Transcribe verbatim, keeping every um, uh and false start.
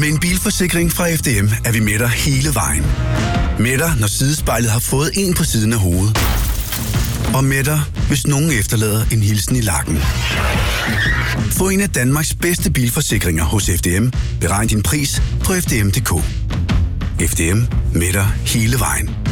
Med en bilforsikring fra F D M er vi med dig hele vejen. Med dig, når sidespejlet har fået en på siden af hovedet. Og med dig, hvis nogen efterlader en hilsen i lakken. Få en af Danmarks bedste bilforsikringer hos F D M. Beregn din pris på f d m punktum d k. F D M, med dig hele vejen.